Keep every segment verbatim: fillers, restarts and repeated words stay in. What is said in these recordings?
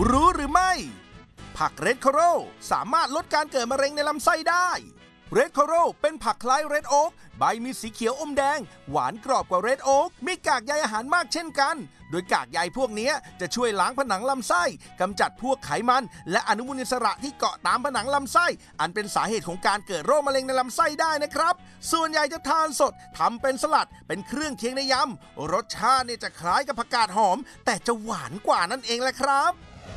รู้หรือไม่ผักเรดโคโรสามารถลดการเกิดมะเร็งในลำไส้ได้เรดโคโรเป็นผักคล้ายเรดโอ๊กใบมีสีเขียวอมแดงหวานกรอบกว่าเรดโอ๊กมีกากใยอาหารมากเช่นกันโดยกากใยพวกนี้จะช่วยล้างผนังลำไส้กำจัดพวกไขมันและอนุมูลอิสระที่เกาะตามผนังลำไส้อันเป็นสาเหตุของการเกิดโรคมะเร็งในลำไส้ได้นะครับส่วนใหญ่จะทานสดทำเป็นสลัดเป็นเครื่องเคียงในยำรสชาติเนี่ยจะคล้ายกับผักกาดหอมแต่จะหวานกว่านั่นเองแหละครับ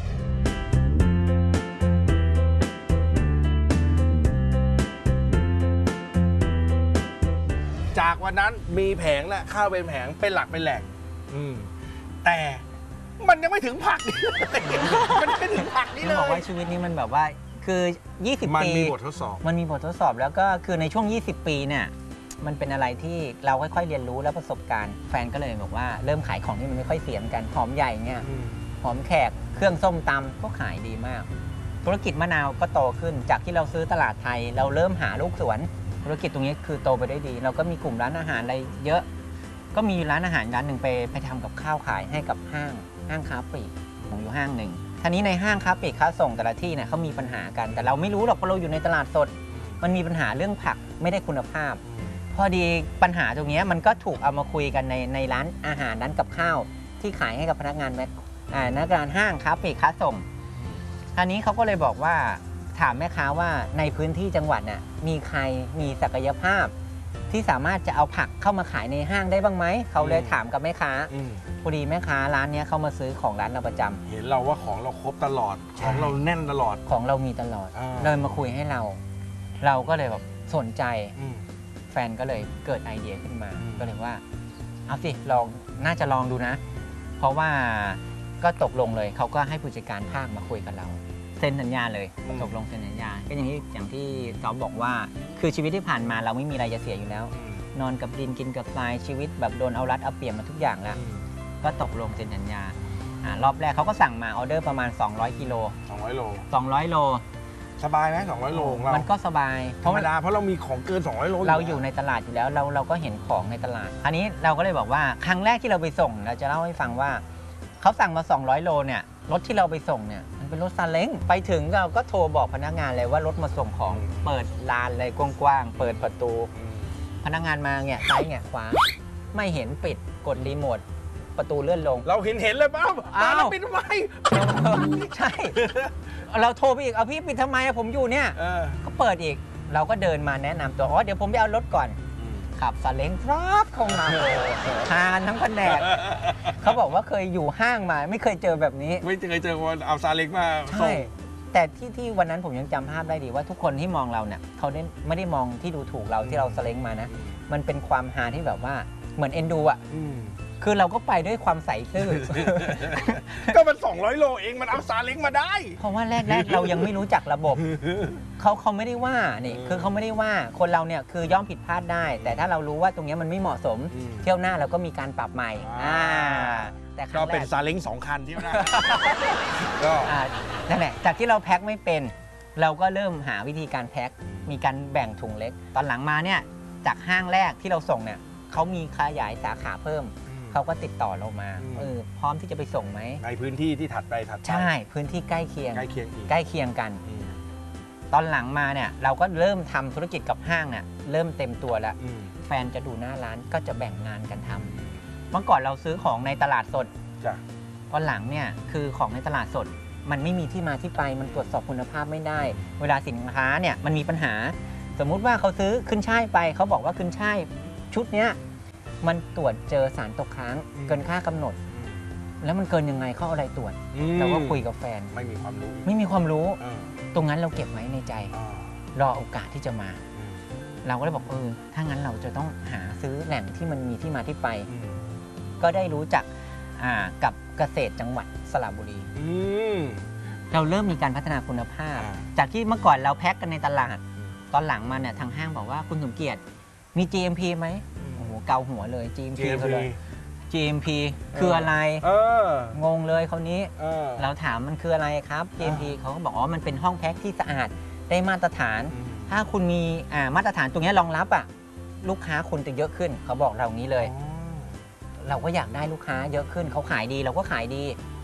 จากวันนั้นมีแผงและข้าวเป็นแผงเป็นหลักเป็นแหล่งแต่มันยังไม่ถึงผักนี่มันไม่ถึงผักนี่เลยบอกว่าชีวิตนี้มันแบบว่าคือยี่สิบปีมันมีบททดสอบมันมีบททดสอบแล้วก็คือในช่วงยี่สิบปีเนี่ยมันเป็นอะไรที่เราค่อยๆเรียนรู้และประสบการณ์แฟนก็เลยบอกว่าเริ่มขายของที่มันไม่ค่อยเสียมกันหอมใหญ่เนี่ยหอมแขกเครื่องส้มตำก็ขายดีมากธุรกิจมะนาวก็โตขึ้นจากที่เราซื้อตลาดไทยเราเริ่มหาลูกสวนธุรกิจตรงนี้คือโตไปได้ดีเราก็มีกลุ่มร้านอาหารอะไรเยอะก็มีร้านอาหารร้านหนึ่งไปไปทำกับข้าวขายให้กับห้างห้างค้าปลีกของอยู่ห้างหนึ่งทีนี้ในห้างค้าปลีกค้าส่งแต่ละที่เนี่ยเขามีปัญหากันแต่เราไม่รู้หรอกเพราะเราอยู่ในตลาดสดมันมีปัญหาเรื่องผักไม่ได้คุณภาพพอดีปัญหาตรงนี้มันก็ถูกเอามาคุยกันในในร้านอาหารร้านกับข้าวที่ขายให้กับพนักงานแม็กอ่าพนักงานห้างค้าปลีกค้าส่งทีนี้เขาก็เลยบอกว่าถามแม่ค้าว่าในพื้นที่จังหวัดน่ะมีใครมีศักยภาพที่สามารถจะเอาผักเข้ามาขายในห้างได้บ้างไหมเขาเลยถามกับแม่ค้าพอดีแม่ค้าร้านนี้เข้ามาซื้อของร้านเราประจำเห็นเราว่าของเราครบตลอดของเราแน่นตลอดของเรามีตลอดเลยมาคุยให้เราเราก็เลยแบบสนใจแฟนก็เลยเกิดไอเดียขึ้นมาก็เลยว่าเอาสิลองน่าจะลองดูนะเพราะว่าก็ตกลงเลยเขาก็ให้ผู้จัดการภาคมาคุยกับเราเซ็นสัญญาเลยตกลงเซ็นสัญญาก็อย่างที่อย่างที่ซอฟบอกว่าคือชีวิตที่ผ่านมาเราไม่มีอะไรจะเสียอยู่แล้วนอนกับดินกินกับทรายชีวิตแบบโดนเอารัดเอาเปรียบมาทุกอย่างแล้วก็ตกลงเซ็นสัญญารอบแรกเขาก็สั่งมาออเดอร์ประมาณสองร้อยกิโลสองร้อยโลสองร้อยโลสบายไหมสองร้อยโลของเรามันก็สบายธรรมดาเพราะเรามีของเกินสองร้อยโลเราอยู่ในตลาดอยู่แล้วเราเราก็เห็นของในตลาดอันนี้เราก็เลยบอกว่าครั้งแรกที่เราไปส่งเราจะเล่าให้ฟังว่าเขาสั่งมาสองร้อยโลเนี่ยรถที่เราไปส่งเนี่ยมันเป็นรถซาเล้งไปถึงเราก็โทรบอกพนักงานเลยว่ารถมาส่งของเปิดลานเลยกว้างๆเปิดประตูพนักงานมาเนี่ยซ้ายเนี่ยขวาไม่เห็นปิดกดรีโมทประตูเลื่อนลงเราเห็นเห็นเลยป้าอ้าวปิดทำไมใช่เราโทรไปอีกเอาพี่ปิดทำไมผมอยู่เนี่ยก็เปิดอีกเราก็เดินมาแนะนำตัวอ๋อเดี๋ยวผมไปเอารถก่อนขับซาเล้งครับเข้ามาทานทั้งแผนกเขาบอกว่าเคยอยู่ห้างมาไม่เคยเจอแบบนี้ไม่เคยเจอคนเอาซาเล้งมาใช่แต่ที่ที่วันนั้นผมยังจำภาพได้ดีว่าทุกคนที่มองเราเนี่ยเขาไม่ได้มองที่ดูถูกเราที่เราซาเล้งมานะมันเป็นความฮาที่แบบว่าเหมือนเอ็นดูอ่ะคือเราก็ไปด้วยความใสซื่อก็มันสองร้อยโลเองมันเอาซาเล้งมาได้เพราะว่าแรกๆเรายังไม่รู้จักระบบเขาเขาไม่ได้ว่านี่คือเขาไม่ได้ว่าคนเราเนี่ยคือย่อมผิดพลาดได้แต่ถ้าเรารู้ว่าตรงนี้มันไม่เหมาะสมเที่ยวหน้าเราก็มีการปรับใหม่อ่าแต่ก็เป็นซาเล้งสองคันเที่ยวหน้าก็นั่นแหละจากที่เราแพ็คไม่เป็นเราก็เริ่มหาวิธีการแพ็คมีการแบ่งถุงเล็กตอนหลังมาเนี่ยจากห้างแรกที่เราส่งเนี่ยเขามีขยายสาขาเพิ่มเขาก็ติดต่อเรามาเออพร้อมที่จะไปส่งไหมในพื้นที่ที่ถัดไปถัดไปใช่พื้นที่ใกล้เคียงใกล้เคียงใกล้เคียงกันตอนหลังมาเนี่ยเราก็เริ่มทำธุรกิจกับห้างเนี่ยเริ่มเต็มตัวแล้วแฟนจะดูหน้าร้านก็จะแบ่งงานกันทำเมื่อก่อนเราซื้อของในตลาดสดจ้ะตอนหลังเนี่ยคือของในตลาดสดมันไม่มีที่มาที่ไปมันตรวจสอบคุณภาพไม่ได้เวลาสินค้าเนี่ยมันมีปัญหาสมมุติว่าเขาซื้อขึ้นช่ายไปเขาบอกว่าขึ้นช่ายชุดเนี้ยมันตรวจเจอสารตกค้างเกินค่ากำหนดแล้วมันเกินยังไงเขาเอาอะไรตรวจเราก็คุยกับแฟนไม่มีความรู้ไม่มีความรู้ตรงนั้นเราเก็บไว้ในใจรอโอกาสที่จะมาเราก็เลยบอกเออถ้างั้นเราจะต้องหาซื้อแหล่งที่มันมีที่มาที่ไปก็ได้รู้จักกับเกษตรจังหวัดสระบุรีเราเริ่มมีการพัฒนาคุณภาพจากที่เมื่อก่อนเราแพ็คกันในตลาดตอนหลังมาเนี่ยทางห้างบอกว่าคุณสมเกียรติมี จี เอ็ม พี ไหมเกาหัวเลย จี เอ็ม พี เขาเลย จี เอ็ม พี คืออะไรงงเลยเขานี้เราถามมันคืออะไรครับ จี เอ็ม พี เขาก็บอกอ๋อมันเป็นห้องแพ็คที่สะอาดได้มาตรฐานถ้าคุณมีมาตรฐานตรงนี้รองรับอ่ะลูกค้าคุณจะเยอะขึ้นเขาบอกเรางี้เลยเราก็อยากได้ลูกค้าเยอะขึ้นเขาขายดีเราก็ขายดี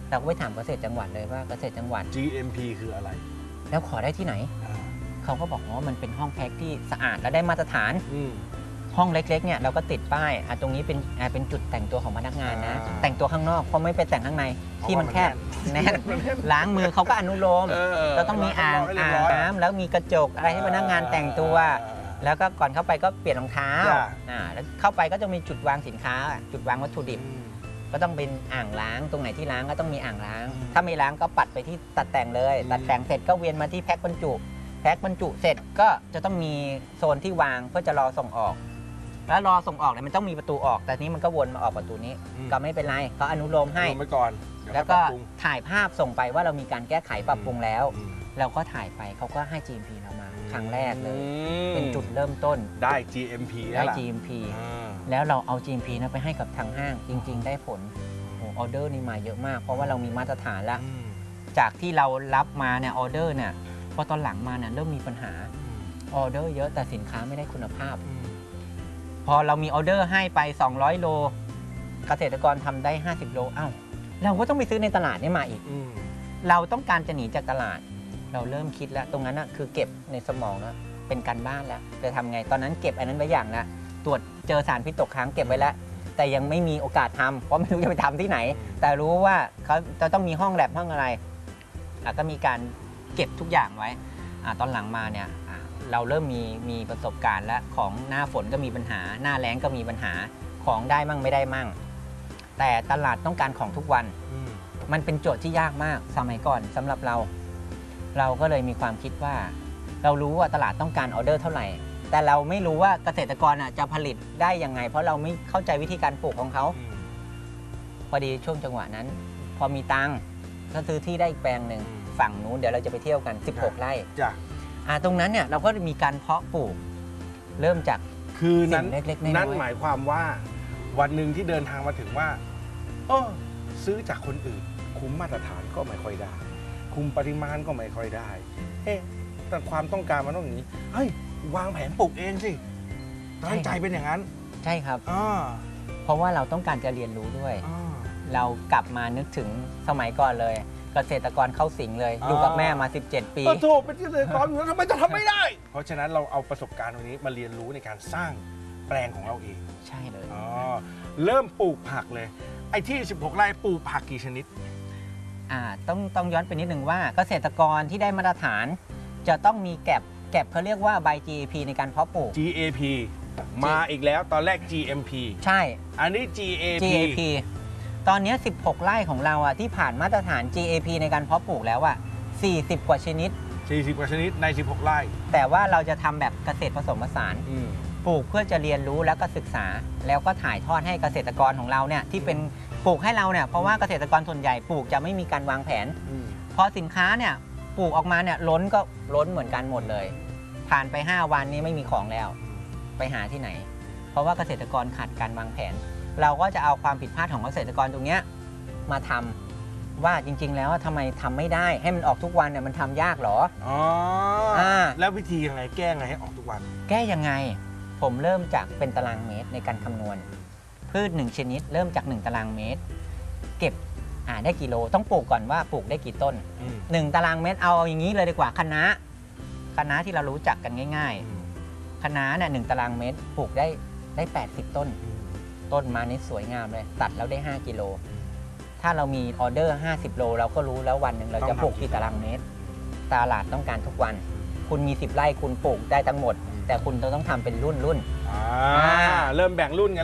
เราก็ไปถามเกษตรจังหวัดเลยว่าเกษตรจังหวัดจี เอ็ม พี คืออะไรแล้วขอได้ที่ไหนอ่าเขาก็บอกว่ามันเป็นห้องแพ็คที่สะอาดและได้มาตรฐานอืมห้องเล็กๆเนี่ยเราก็ติดป้ายอ่ะตรงนี้เป็นอ่ะเป็นจุดแต่งตัวของพนักงานนะอ่าแต่งตัวข้างนอกเพราะไม่ไปแต่งข้างในที่มันแคบแน่นมันแน่นล้างมือเขาก็อนุโลมเออก็ต้องมีอ่างให้เรียอ่าบร้อยงน้ำแล้วมีกระจกอะไรให้พนักงานแต่งตัว แล้วก็ก่อนเข้าไปก็เปลี่ยนรองเท้าจ้ะอ่าแล้วเข้าไปก็จะมีจุดวางสินค้า จุดวางวัตถุดิบอืมก็ต้องเป็นอ่างล้างตรงไหนที่ล้างก็ต้องมีอ่างล้างอืมถ้าไม่ล้างก็ปัดไปที่ตัดแต่งเลยอืมตัดแต่งเสร็จก็เวียนมาที่แพ็คบรรจุ แพ็คบรรจุเสร็จก็จะต้องมีโซนที่วางเพื่อจะรอส่งออก แล้วรอส่งออกเนี่ยมันต้องมีประตูออก แต่นี้มันก็วนมาออกประตูนี้อืมก็ไม่เป็นไรเขาอนุโลมให้ลงไปก่อนเดี๋ยแล้วค่ก็อยปรับปรุงถ่ายภาพส่งไปว่าเรามีการแก้ไขปรับปรุงแล้วอืมเราก็ถ่ายไปเขาก็ให้ จี เอ็ม พี เรามาครั้งแรกเลยอืมเป็นจุดเริ่มต้นได้ จี เอ็ม พีได้แล้วล่ะจี เอ็ม พีอ่าแล้วเราเอา จี เอ็ม พี นะไปให้กับทางห้างจริง ๆ ได้ผลโอ้ออเดอร์นี่มาเยอะมาก เพราะว่าเรามีมาตรฐานแล้วอืมจากที่เรารับมาเนี่ยออเดอร์เนี่ยพอตอนหลังมาเนี่ยเริ่มมีปัญหาออเดอร์เยอะแต่สินค้าไม่ได้คุณภาพอืมพอเรามีออเดอร์ให้ไป สองร้อย โล เกษตรกรทำได้ ห้าสิบ โลอ้าวเราก็ต้องไปซื้อในตลาดนี่มาอีกอืมเราต้องการจะหนีจากตลาด เราเริ่มคิดแล้ว ตรงนั้นนะคือเก็บในสมองแล้วเป็นการบ้านแล้วจะทำไงตอนนั้นเก็บอันนั้นไว้อย่างนะตรวจเจอสารพิษตกค้างเก็บไว้แล้ว แต่ยังไม่มีโอกาสทำเพราะไม่รู้จะไปทำที่ไหน แต่รู้ว่าเขาจะต้องมีห้องแลบห้องอะไรอ่ะก็มีการเก็บทุกอย่างไว้อ่ะตอนหลังมาเนี่ยอ่ะเราเริ่มมีมีประสบการณ์แล้วของหน้าฝนก็มีปัญหา หน้าแล้งก็มีปัญหาของได้มั่งไม่ได้มั่ง แต่ตลาดต้องการของทุกวันอืมมันเป็นโจทย์ที่ยากมากสมัยก่อนสำหรับเรา เราก็เลยมีความคิดว่า เรารู้ว่าตลาดต้องการออเดอร์เท่าไหร่ แต่เราไม่รู้ว่าเกษตรกรอ่ะจะผลิตได้ยังไง เพราะเราไม่เข้าใจวิธีการปลูกของเขาอืมพอดีช่วงจังหวะนั้น พอมีตังค์ก็ซื้อที่ได้อีกแปลงหนึ่งอืมฝั่งนู้นเดี๋ยวเราจะไปเที่ยวกัน สิบหก ไร่จ้ะอ่าตรงนั้นเนี่ยเราก็มีการเพาะปลูก เริ่มจากคือนั้นสิ่งเล็กๆน้อยๆนั่นหมายความว่า วันหนึ่งที่เดินทางมาถึงว่าเออซื้อจากคนอื่น คุมมาตรฐานก็ไม่ค่อยได้ คุมปริมาณก็ไม่ค่อยได้ เอ๊ะแต่ความต้องการมันต้องอย่างนี้เฮ้ยวางแผนปลูกเองสิตั้งใจเป็นอย่างนั้นใช่ครับอ่าเพราะว่าเราต้องการจะเรียนรู้ด้วยอ่าเรากลับมานึกถึงสมัยก่อนเลย เกษตรกรเข้าสิงเลยอ่าอยู่กับแม่มา สิบเจ็ด ปีเออโถเป็นเกษตรกรอยู่แล้วทำไมจะทำไม่ได้ เพราะฉะนั้นเราเอาประสบการณ์ตรงนี้มาเรียนรู้ในการสร้างแปลงของเราเองใช่เลยอ๋อเริ่มปลูกผักเลย ไอ้ที่ สิบหก ไร่ปลูกผักกี่ชนิดอ่าต้องต้องย้อนไปนิดนึงว่าเกษตรกรที่ได้มาตรฐาน จะต้องมีแก็บแก็บเขาเรียกว่าใบ จี เอ พี ในการเพาะปลูกจี เอ พี มาอีกแล้วตอนแรก จี เอ็ม พีใช่อันนี้ จี เอ พีจี เอ พี ตอนนี้ สิบหก ไร่ของเราอ่ะที่ผ่านมาตรฐาน จี เอ พี ในการเพาะปลูกแล้วอ่ะสี่สิบ กว่าชนิดสี่สิบ กว่าชนิดใน สิบหก ไร่แต่ว่าเราจะทำแบบเกษตรผสมผสานอืมปลูกเพื่อจะเรียนรู้แล้วก็ศึกษา แล้วก็ถ่ายทอดให้เกษตรกรของเราเนี่ยที่เป็นปลูกให้เราเนี่ยเพราะว่าเกษตรกรส่วนใหญ่ปลูกจะไม่มีการวางแผนอืมพอสินค้าเนี่ยปลูกออกมาเนี่ยล้นก็ล้นเหมือนกันหมดเลย ผ่านไป ห้า วันนี้ไม่มีของแล้ว ไปหาที่ไหน เพราะว่าเกษตรกรขาดการวางแผน เราก็จะเอาความผิดพลาดของเกษตรกรตรงเนี้ยมาทำว่าจริง ๆ แล้วทำไมทำไม่ได้ให้มันออกทุกวันเนี่ยมันทำยากเหรออ๋ออ่าแล้ววิธียังไงแก้ไงให้ออกทุกวันแก้ยังไง ผมเริ่มจากเป็นตารางเมตรในการคำนวณ พืชหนึ่งชนิด เริ่มจากหนึ่งตารางเมตร เก็บอ่าได้กี่โลต้องปลูกก่อนว่าปลูกได้กี่ต้นอืมหนึ่งตารางเมตรเอาอย่างนี้เลยดีกว่าคะน้าคะน้าที่เรารู้จักกันง่ายอืมๆคะน้าเนี่ยหนึ่งตารางเมตรปลูกได้ได้ แปดสิบ ต้น ต้นมานี่สวยงามเลย ตัดแล้วได้ ห้า กิโล ถ้าเรามีออเดอร์ ห้าสิบ โลเราก็รู้แล้ววันหนึ่งเราจะปลูกกี่ตารางเมตร ตลาดต้องการทุกวัน คุณมี สิบ ไร่คุณปลูกได้ทั้งหมด แต่คุณต้องทำเป็นรุ่นรุ่นอ่าเริ่มแบ่งรุ่นกัน